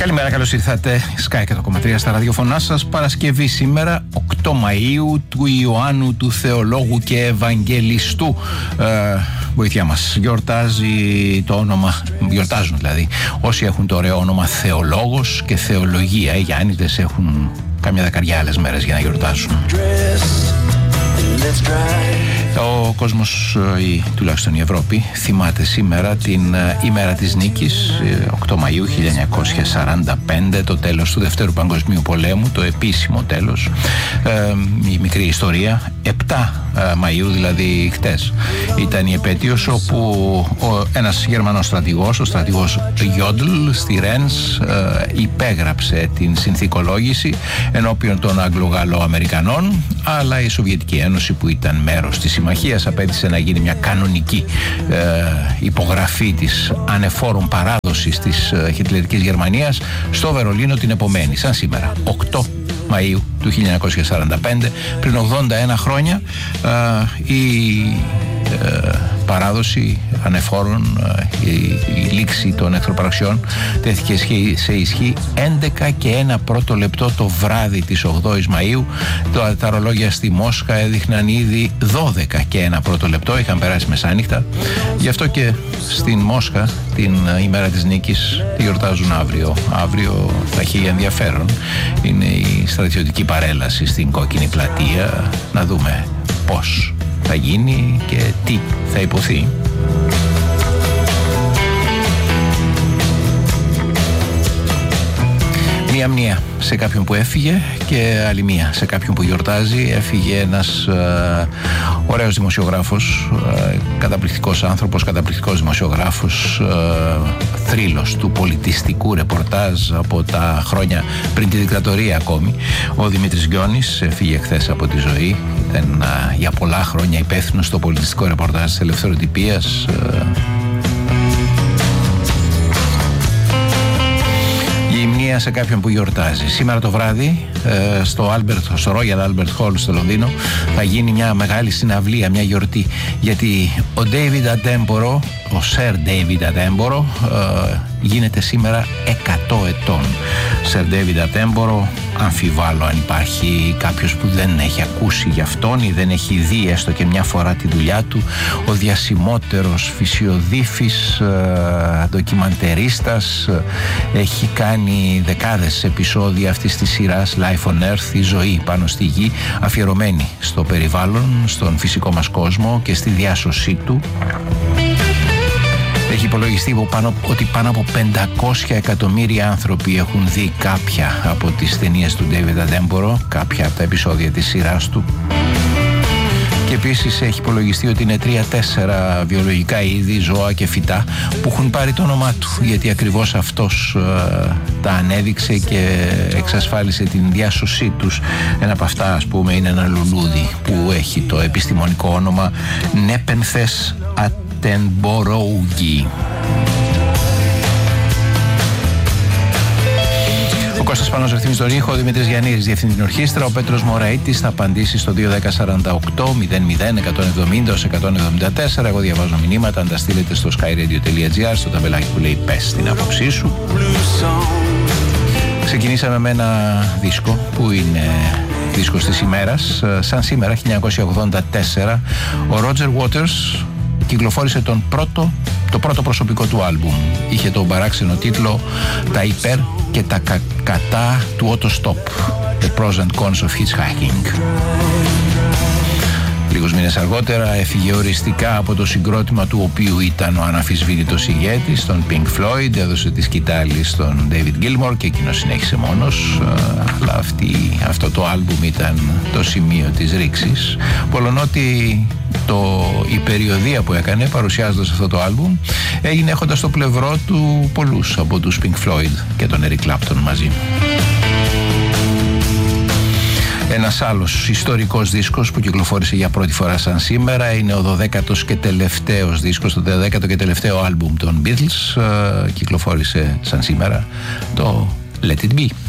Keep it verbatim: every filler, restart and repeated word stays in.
Καλημέρα, καλώς ήρθατε. Sky εκατό κόμμα τρία στα ραδιοφωνά σας. Παρασκευή σήμερα, οκτώ Μαΐου, του Ιωάννου του Θεολόγου και Ευαγγελιστού. Ε, βοήθεια μας. Γιορτάζει το όνομα, γιορτάζουν δηλαδή όσοι έχουν το ωραίο όνομα Θεολόγος και Θεολογία. Οι Γιάννητες έχουν κάμια δεκαριά άλλες μέρες για να γιορτάζουν. Ο κόσμος, ή τουλάχιστον η Ευρώπη, θυμάται σήμερα την ημέρα της νίκης, οκτώ Μαΐου χίλια εννιακόσια σαράντα πέντε, το τέλος του Δευτέρου Παγκοσμίου Πολέμου, το επίσημο τέλος. Ε, η μικρή ιστορία, επτά Μαΐου, δηλαδή χτες, ήταν η επέτειος όπου ο, ένας Γερμανός στρατηγός, ο στρατηγός Γιόντλ στη Ρένς, ε, υπέγραψε την συνθηκολόγηση ενώπιον των Αγγλο-Γαλλο-Αμερικανών, αλλά η Σοβιετική Ένωση, που ήταν μέρος της συμμαχίας, απέτησε να γίνει μια κανονική ε, υπογραφή της ανεφόρων παράδοσης της ε, χιτλερικής Γερμανίας στο Βερολίνο την επομένη, σαν σήμερα, οκτώ Μαΐου του χίλια εννιακόσια σαράντα πέντε, πριν ογδόντα ένα χρόνια. ε, η ε, παράδοση ανεφόρων, ε, η, η λήξη των εχθροπραξιών τέθηκε σε ισχύ έντεκα και ένα πρώτο λεπτό το βράδυ της ογδόης Μαΐου. Το, τα ρολόγια στη Μόσχα έδειχναν ήδη δώδεκα και ένα πρώτο λεπτό, είχαν περάσει μεσάνυχτα. Γι' αυτό και στην Μόσχα την ημέρα της νίκης τη γιορτάζουν αύριο. Αύριο θα έχει ενδιαφέρον. Είναι η στρατιωτική παρέλαση στην Κόκκινη Πλατεία. Να δούμε πώς θα γίνει και τι θα υποθεί. Μία μνήα σε κάποιον που έφυγε και άλλη μία σε κάποιον που γιορτάζει. Έφυγε ένας ε, ωραίος δημοσιογράφος, ε, καταπληκτικός άνθρωπος, καταπληκτικός δημοσιογράφος, ε, θρύλος του πολιτιστικού ρεπορτάζ από τα χρόνια πριν τη δικτατορία ακόμη. Ο Δημήτρης Γκιόνης έφυγε χθες από τη ζωή. Ήταν ε, για πολλά χρόνια υπεύθυνος στο πολιτιστικό ρεπορτάζ της Ελευθεροτυπίας. Ε, σε κάποιον που γιορτάζει. Σήμερα το βράδυ ε, στο, Albert, στο Royal Albert Hall στο Λονδίνο θα γίνει μια μεγάλη συναυλία, μια γιορτή, γιατί ο David Attenborough, ο Sir David Attenborough, ε, γίνεται σήμερα εκατό ετών. Sir David Attenborough, αμφιβάλλω αν υπάρχει κάποιος που δεν έχει ακούσει για αυτόν ή δεν έχει δει έστω και μια φορά τη δουλειά του. Ο διασημότερος φυσιοδίφης, ε, ντοκιμαντερίστας, ε, έχει κάνει δεκάδες επεισόδια αυτής της σειράς Life on Earth, η ζωή πάνω στη γη, αφιερωμένη στο περιβάλλον, στον φυσικό μας κόσμο και στη διάσωσή του. Έχει υπολογιστεί πάνω, ότι πάνω από πεντακόσια εκατομμύρια άνθρωποι έχουν δει κάποια από τις ταινίες του David Attenborough, κάποια από τα επεισόδια της σειράς του. Και επίσης έχει υπολογιστεί ότι είναι τρία-τέσσερα βιολογικά είδη, ζώα και φυτά που έχουν πάρει το όνομά του, γιατί ακριβώς αυτός ε, τα ανέδειξε και εξασφάλισε την διάσωσή τους. Ένα από αυτά, ας πούμε, είναι ένα λουλούδι που έχει το επιστημονικό όνομα Nepenthes Attenboroughii. Ο Κώστας Πανός ρυθμίζει τον ήχο, ο Δημήτρης Γιαννήρης διευθύνει την ορχήστρα, ο Πέτρος Μωραΐτης θα απαντήσει στο δύο δέκα σαράντα οκτώ μηδέν μηδέν εκατόν εβδομήντα εκατόν εβδομήντα τέσσερα. Εγώ διαβάζω μηνύματα, αν τα στείλετε στο skyradio.gr, στο ταμπελάκι που λέει πες την άποψή σου. Ξεκινήσαμε με ένα δίσκο που είναι δίσκος της ημέρας. Σαν σήμερα, χίλια εννιακόσια ογδόντα τέσσερα, ο Roger Waters κυκλοφόρησε τον πρώτο, το πρώτο προσωπικό του άλμπουμ. Είχε τον παράξενο τίτλο «Τα υπέρ και τα κα- κατά του Autostop, The Pros and Cons of Hitchhiking». Λίγους μήνες αργότερα έφυγε οριστικά από το συγκρότημα του οποίου ήταν ο αναμφισβήτητος ηγέτης, τον Pink Floyd, έδωσε τη σκητάλη στον David Gilmour και εκείνος συνέχισε μόνος, αλλά αυτή, αυτό το άλμπουμ ήταν το σημείο της ρήξης. Πολλονότι το, η περιοδεία που έκανε παρουσιάζοντας αυτό το άλμπουμ έγινε έχοντας στο πλευρό του πολλούς από τους Pink Floyd και τον Eric Clapton μαζί. Ένας άλλος ιστορικός δίσκος που κυκλοφόρησε για πρώτη φορά σαν σήμερα είναι ο δωδέκατος και τελευταίος δίσκος, το δωδέκατο και τελευταίο άλμπουμ των Beatles. Κυκλοφόρησε σαν σήμερα το Let It Be.